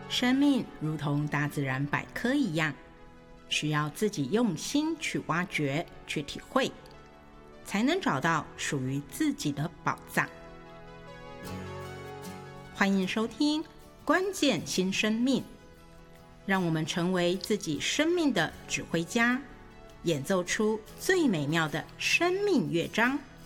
生命如同大自然百科一样，需要自己用心去挖掘、去体会，才能找到属于自己的宝藏。欢迎收听《关键新生命》，让我们成为自己生命的指挥家，演奏出最美妙的生命乐章。